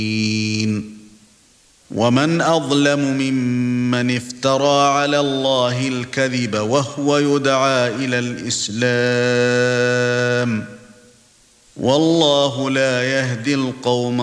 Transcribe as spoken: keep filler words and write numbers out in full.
ومن أظلم ممن افترى على الله الكذب وهو يدعى إلى الإسلام والله لا يهدي القوم